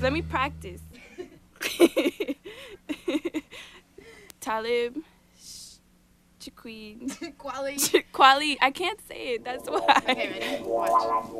Let me practice. Talib, Chiqueen, Quali. Kweli. I can't say it. That's why. Okay, ready? Watch.